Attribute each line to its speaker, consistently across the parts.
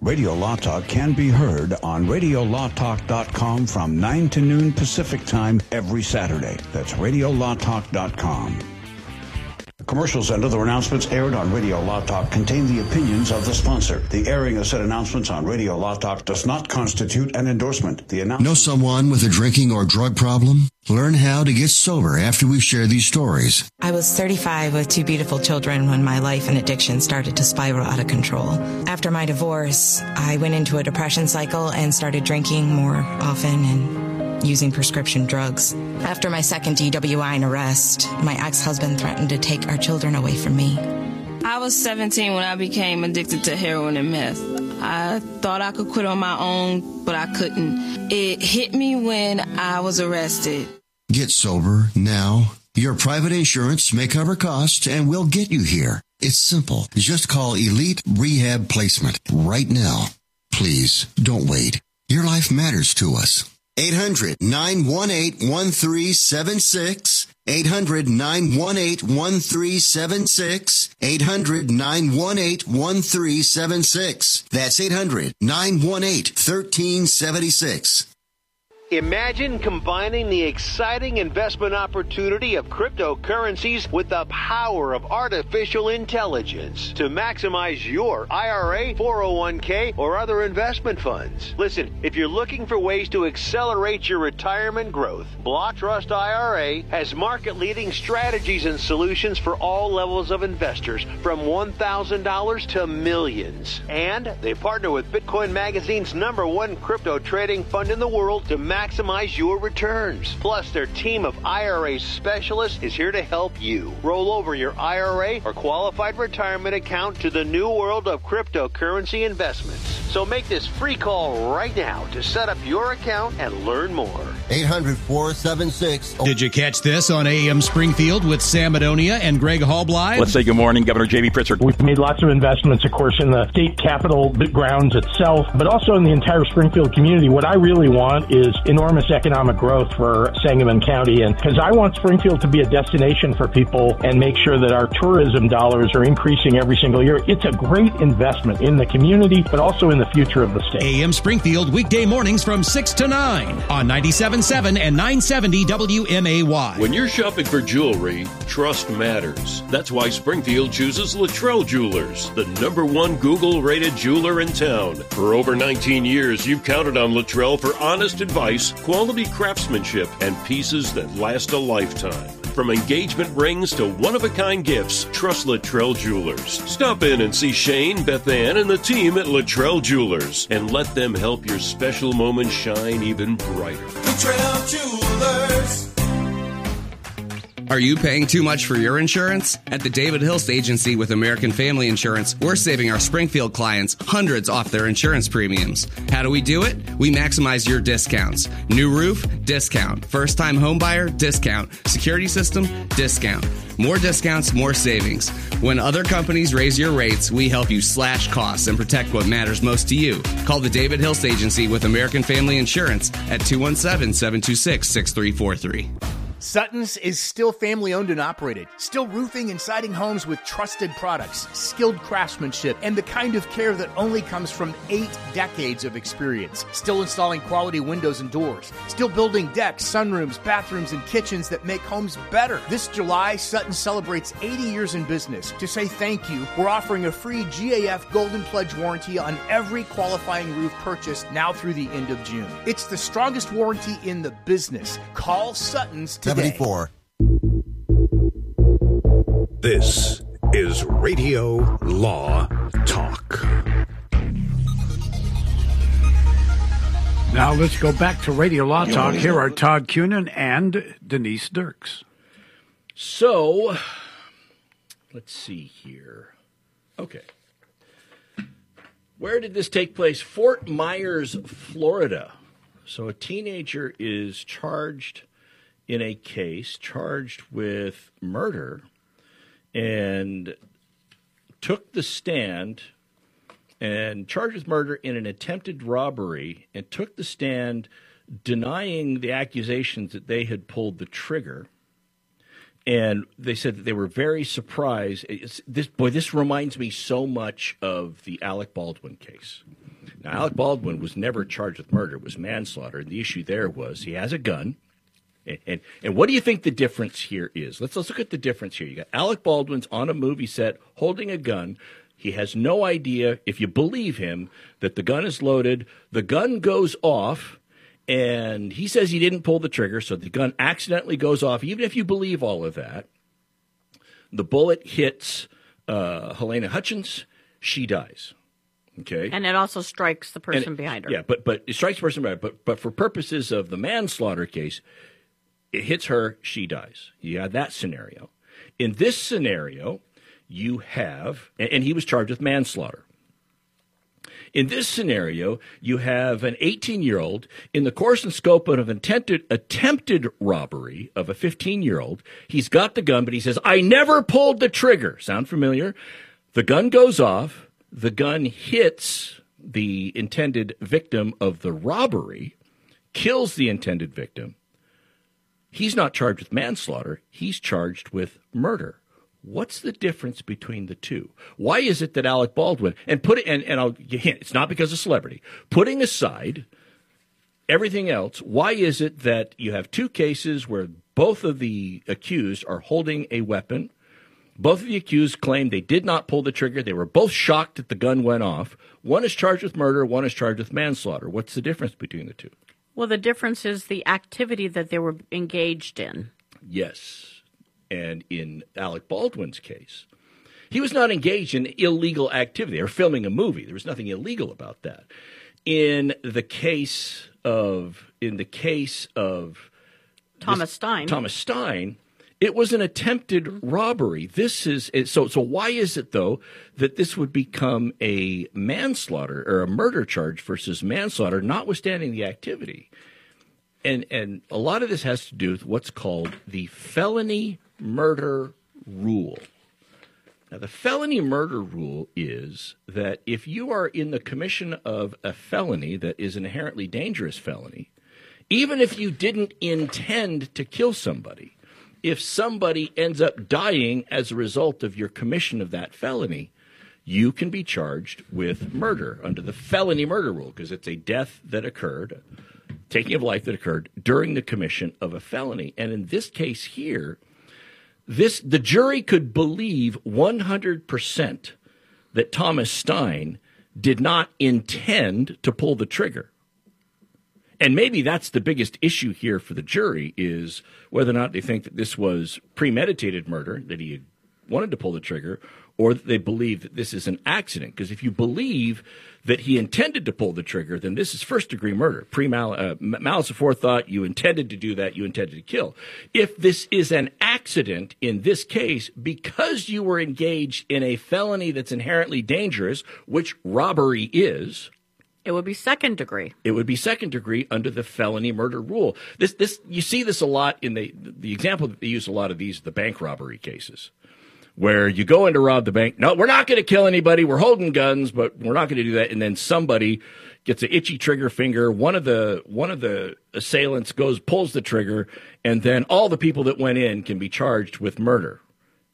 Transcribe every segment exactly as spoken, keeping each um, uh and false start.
Speaker 1: Radio Law Talk can be heard on radio law talk dot com from nine to noon Pacific Time every Saturday. That's radio law talk dot com. The commercials and other announcements aired on Radio Law Talk contain the opinions of the sponsor. The airing of said announcements on Radio Law Talk does not constitute an endorsement. The announcement...
Speaker 2: Know someone with a drinking or drug problem? Learn how to get sober after we share these stories.
Speaker 3: I was thirty-five with two beautiful children when my life and addiction started to spiral out of control. After my divorce, I went into a depression cycle and started drinking more often and using prescription drugs. After my second D W I and arrest, my ex-husband threatened to take our children away from me.
Speaker 4: I was seventeen when I became addicted to heroin and meth. I thought I could quit on my own, but I couldn't. It hit me when I was arrested.
Speaker 2: Get sober now. Your private insurance may cover costs and we'll get you here. It's simple. Just call Elite Rehab Placement right now. Please, don't wait. Your life matters to us. eight hundred, nine one eight, one three seven six. eight hundred, nine one eight, one three seven six. eight hundred, nine one eight, one three seven six. That's eight hundred, nine one eight, one three seven six.
Speaker 5: Imagine combining the exciting investment opportunity of cryptocurrencies with the power of artificial intelligence to maximize your I R A, four oh one k, or other investment funds. Listen, if you're looking for ways to accelerate your retirement growth, Block Trust I R A has market-leading strategies and solutions for all levels of investors, from one thousand dollars to millions. And they partner with Bitcoin Magazine's number one crypto trading fund in the world to maximize Maximize your returns. Plus, their team of I R A specialists is here to help you roll over your I R A or qualified retirement account to the new world of cryptocurrency investments. So make this free call right now to set up your account and learn more.
Speaker 6: eight hundred, four seven six.
Speaker 7: Did you catch this on A M Springfield with Sam Madonia and Greg Hallbly?
Speaker 8: Let's say good morning, Governor J B. Pritzker.
Speaker 9: We've made lots of investments, of course, in the state capitol grounds itself, but also in the entire Springfield community. What I really want is enormous economic growth for Sangamon County, and because I want Springfield to be a destination for people and make sure that our tourism dollars are increasing every single year. It's a great investment in the community, but also in the future of the state.
Speaker 7: A M Springfield, weekday mornings from six to nine on ninety-seven point seven and nine seventy W M A Y.
Speaker 10: When you're shopping for jewelry, trust matters. That's why Springfield chooses Luttrell Jewelers, the number one Google-rated jeweler in town. For over nineteen years, you've counted on Luttrell for honest advice, quality craftsmanship, and pieces that last a lifetime. From engagement rings to one-of-a-kind gifts, trust Luttrell Jewelers. Stop in and see Shane, Beth Ann, and the team at Luttrell Jewelers, and let them help your special moment shine even brighter.
Speaker 11: Luttrell Jewelers.
Speaker 12: Are you paying too much for your insurance? At the David Hilst Agency with American Family Insurance, we're saving our Springfield clients hundreds off their insurance premiums. How do we do it? We maximize your discounts. New roof? Discount. First-time homebuyer? Discount. Security system? Discount. More discounts, more savings. When other companies raise your rates, we help you slash costs and protect what matters most to you. Call the David Hilst Agency with American Family Insurance at two one seven, seven two six, six three four three.
Speaker 13: Sutton's is still family-owned and operated, still roofing and siding homes with trusted products, skilled craftsmanship, and the kind of care that only comes from eight decades of experience. Still installing quality windows and doors, still building decks, sunrooms, bathrooms, and kitchens that make homes better. This July, Sutton celebrates eighty years in business. To say thank you, we're offering a free G A F Golden Pledge warranty on every qualifying roof purchased now through the end of June. It's the strongest warranty in the business. Call Sutton's today.
Speaker 6: seventy-four.
Speaker 14: This is Radio Law Talk.
Speaker 15: Now let's go back to Radio Law Talk. Here are Todd Cunin and Denise Dirks.
Speaker 16: So, let's see here. Okay. Where did this take place? Fort Myers, Florida. So a teenager is charged in a case, charged with murder, and took the stand and charged with murder in an attempted robbery, and took the stand denying the accusations that they had pulled the trigger. And they said that they were very surprised. It's, this boy, this reminds me so much of the Alec Baldwin case. Now, Alec Baldwin was never charged with murder. It was manslaughter. And the issue there was he has a gun. And, and, and what do you think the difference here is? Let's, let's look at the difference here. You got Alec Baldwin's on a movie set holding a gun. He has no idea, if you believe him, that the gun is loaded. The gun goes off, and he says he didn't pull the trigger, so the gun accidentally goes off. Even if you believe all of that, the bullet hits uh, Helena Hutchins. She dies. Okay,
Speaker 17: and it also strikes the person
Speaker 16: and,
Speaker 17: behind her.
Speaker 16: Yeah, but but it strikes the person behind her. But but for purposes of the manslaughter case, it hits her. She dies. You have that scenario. In this scenario, you have, and, and he was charged with manslaughter. In this scenario, you have an eighteen-year-old in the course and scope of an attempted, attempted robbery of a fifteen-year-old. He's got the gun, but he says, "I never pulled the trigger." Sound familiar? The gun goes off. The gun hits the intended victim of the robbery, kills the intended victim. He's not charged with manslaughter. He's charged with murder. What's the difference between the two? Why is it that Alec Baldwin, and put it, and, and I'll hint, it's not because of celebrity. Putting aside everything else, why is it that you have two cases where both of the accused are holding a weapon? Both of the accused claim they did not pull the trigger. They were both shocked that the gun went off. One is charged with murder. One is charged with manslaughter. What's the difference between the two?
Speaker 17: Well, the difference is the activity that they were engaged in.
Speaker 16: Yes. And in Alec Baldwin's case, he was not engaged in illegal activity. They were filming a movie. There was nothing illegal about that. In the case of in the case of
Speaker 17: Thomas
Speaker 16: this,
Speaker 17: Stein.
Speaker 16: Thomas Stein, it was an attempted robbery. This is so. So why is it though that this would become a manslaughter or a murder charge versus manslaughter, notwithstanding the activity? And and a lot of this has to do with what's called the felony murder rule. Now, the felony murder rule is that if you are in the commission of a felony that is an inherently dangerous felony, even if you didn't intend to kill somebody, if somebody ends up dying as a result of your commission of that felony, you can be charged with murder under the felony murder rule because it's a death that occurred, taking of life that occurred during the commission of a felony. And in this case here, this the jury could believe one hundred percent that Thomas Stein did not intend to pull the trigger. And maybe that's the biggest issue here for the jury is whether or not they think that this was premeditated murder, that he wanted to pull the trigger, or that they believe that this is an accident. Because if you believe that he intended to pull the trigger, then this is first-degree murder. Pre-mal- uh, malice aforethought, you intended to do that, you intended to kill. If this is an accident in this case, because you were engaged in a felony that's inherently dangerous, which robbery is,
Speaker 17: it would be second degree.
Speaker 16: It would be second degree under the felony murder rule. This, this, you see this a lot in the the example that they use a lot of these the bank robbery cases, where you go in to rob the bank. No, we're not going to kill anybody. We're holding guns, but we're not going to do that. And then somebody gets an itchy trigger finger. One of the one of the assailants goes pulls the trigger, and then all the people that went in can be charged with murder.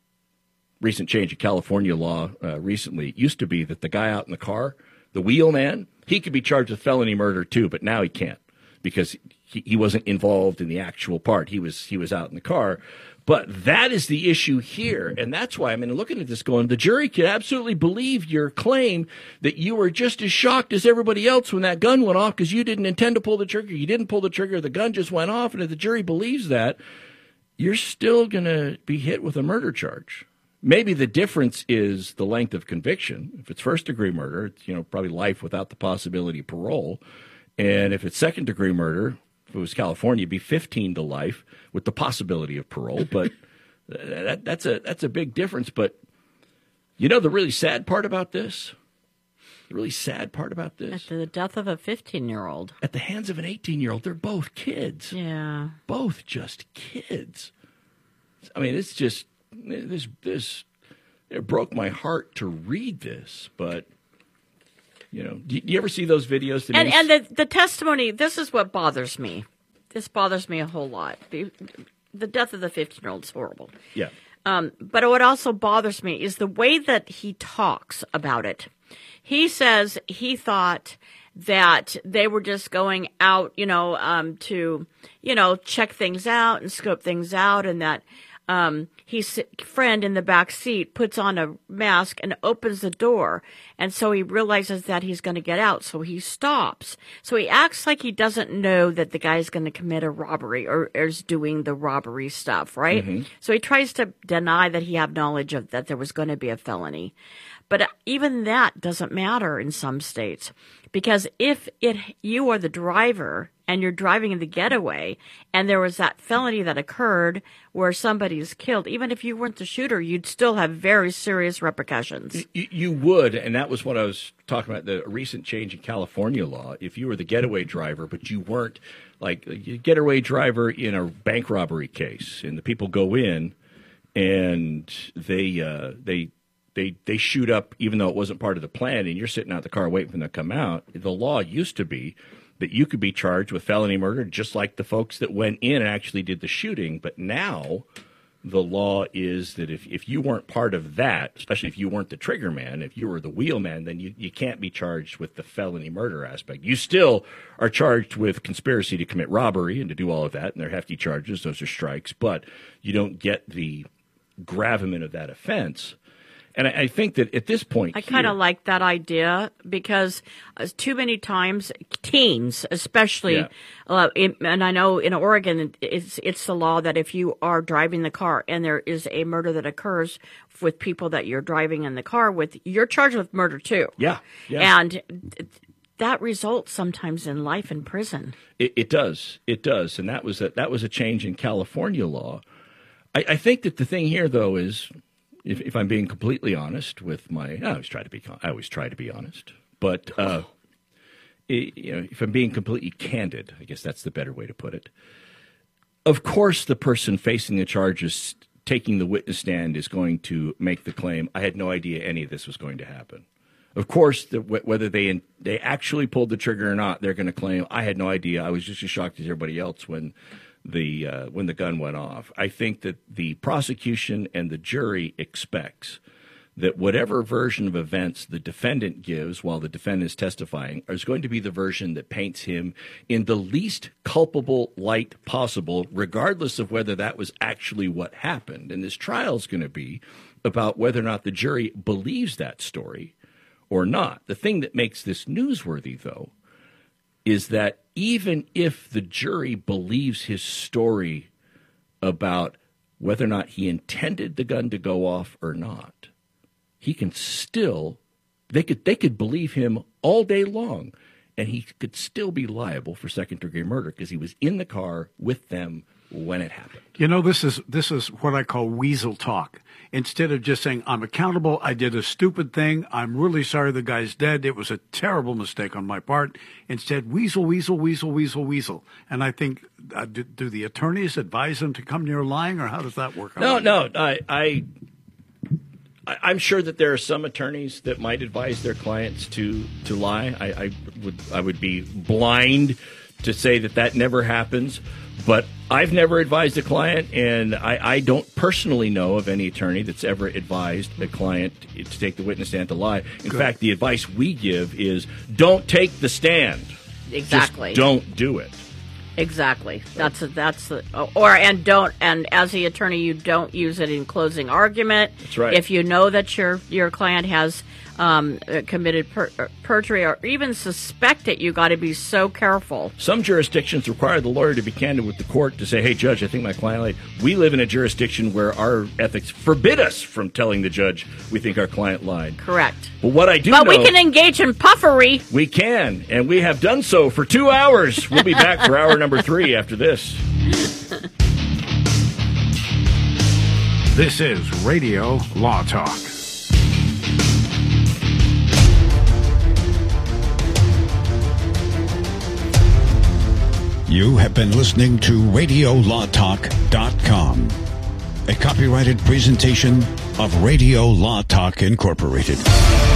Speaker 16: Recent change in California law uh, recently used to be that the guy out in the car, the wheelman, he could be charged with felony murder too, but now he can't because he, he wasn't involved in the actual part. He was he was out in the car. But that is the issue here, and that's why, I mean, looking at this going, the jury could absolutely believe your claim that you were just as shocked as everybody else when that gun went off because you didn't intend to pull the trigger. You didn't pull the trigger. The gun just went off, and if the jury believes that, you're still going to be hit with a murder charge. Maybe the difference is the length of conviction. If it's first-degree murder, it's, you know, probably life without the possibility of parole. And if it's second-degree murder, if it was California, it'd be fifteen to life with the possibility of parole. But that, that's a that's a big difference. But you know the really sad part about this? The really sad part about this?
Speaker 17: At the death of a fifteen-year-old.
Speaker 16: At the hands of an eighteen-year-old. They're both kids.
Speaker 17: Yeah.
Speaker 16: Both just kids. I mean, it's just, this, this, it broke my heart to read this, but... You know, do you ever see those videos?
Speaker 17: And, and the, the testimony, this is what bothers me. This bothers me a whole lot. The, the death of the fifteen-year-old is horrible.
Speaker 16: Yeah.
Speaker 17: Um, but what also bothers me is the way that he talks about it. He says he thought that they were just going out, you know, um, to, you know, check things out and scope things out, and that um, his friend in the back seat puts on a mask and opens the door. And so he realizes that he's going to get out. So he stops. So he acts like he doesn't know that the guy's going to commit a robbery or is doing the robbery stuff, right? Mm-hmm. So he tries to deny that he had knowledge of that there was going to be a felony. But even that doesn't matter in some states, because if it you are the driver and you're driving in the getaway and there was that felony that occurred where somebody is killed, even if you weren't the shooter, you'd still have very serious repercussions.
Speaker 16: You, you would, and that was what I was talking about, the recent change in California law. If you were the getaway driver, but you weren't like a getaway driver in a bank robbery case, and the people go in and they uh, they They they shoot up even though it wasn't part of the plan, and you're sitting out the car waiting for them to come out. The law used to be that you could be charged with felony murder just like the folks that went in and actually did the shooting. But now the law is that if, if you weren't part of that, especially if you weren't the trigger man, if you were the wheel man, then you, you can't be charged with the felony murder aspect. You still are charged with conspiracy to commit robbery and to do all of that, and they're hefty charges. Those are strikes. But you don't get the gravamen of that offense. And I think that at this point,
Speaker 17: I kind of like that idea because uh, too many times teens, especially, yeah. uh, in, and I know in Oregon, it's it's the law that if you are driving the car and there is a murder that occurs with people that you're driving in the car with, you're charged with murder too.
Speaker 16: Yeah, yeah.
Speaker 17: And that results sometimes in life in prison.
Speaker 16: It, it does, it does, and that was a, that was a change in California law. I, I think that the thing here, though, is. If, if I'm being completely honest with my, I always try to be, I always try to be honest, but uh, it, you know, if I'm being completely candid, I guess that's the better way to put it. Of course, the person facing the charges, taking the witness stand, is going to make the claim, "I had no idea any of this was going to happen." Of course, the, whether they they actually pulled the trigger or not, they're going to claim, "I had no idea. I was just as shocked as everybody else when." The uh, when the gun went off. I think that the prosecution and the jury expects that whatever version of events the defendant gives while the defendant is testifying is going to be the version that paints him in the least culpable light possible, regardless of whether that was actually what happened. And this trial is going to be about whether or not the jury believes that story or not. The thing that makes this newsworthy, though, is that even if the jury believes his story about whether or not he intended the gun to go off or not, he can still, they could they could believe him all day long, and he could still be liable for second-degree murder because he was in the car with them when it happened.
Speaker 15: You know, this is this is what I call weasel talk. Instead of just saying, "I'm accountable, I did a stupid thing, I'm really sorry the guy's dead, it was a terrible mistake on my part," instead, weasel, weasel, weasel, weasel, weasel. And I think, uh, do, do the attorneys advise them to come near lying, or how does that work?
Speaker 16: No, no, I, I, I'm sure that there are some attorneys that might advise their clients to, to lie. I, I would I would be blind to say that that never happens. But I've never advised a client, and I, I don't personally know of any attorney that's ever advised a client to take the witness stand to lie. In Good. fact, the advice we give is don't take the stand.
Speaker 17: Exactly.
Speaker 16: Just don't do it.
Speaker 17: Exactly. That's a, that's a, or and don't and as the attorney, you don't use it in closing argument.
Speaker 16: That's right.
Speaker 17: If you know that your your client has um, committed per, perjury or even suspect it, you got to be so careful.
Speaker 16: Some jurisdictions require the lawyer to be candid with the court to say, "Hey, judge, I think my client lied." We live in a jurisdiction where our ethics forbid us from telling the judge we think our client lied.
Speaker 17: Correct.
Speaker 16: But what I do
Speaker 17: but
Speaker 16: know,
Speaker 17: we can engage in puffery.
Speaker 16: We can, and we have done so for two hours. We'll be back for hour number three after this.
Speaker 15: This is Radio Law Talk.
Speaker 1: You have been listening to radio law talk dot com, a copyrighted presentation of Radio Law Talk Incorporated.